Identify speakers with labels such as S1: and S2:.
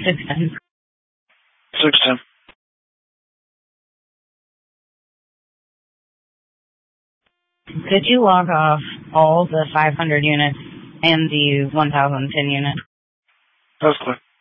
S1: 610.
S2: 610.
S1: Could you log off all the 500 units and the 1,010 unit?
S2: That's clear.